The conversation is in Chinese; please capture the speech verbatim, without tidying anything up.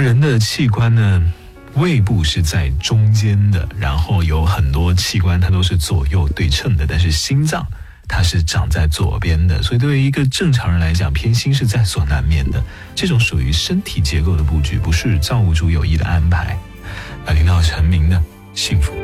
人的器官呢，胃部是在中间的，然后有很多器官它都是左右对称的，但是心脏它是长在左边的，所以对于一个正常人来讲，偏心是在所难免的。这种属于身体结构的布局，不是造物主有意的安排。来听到陈明的幸福。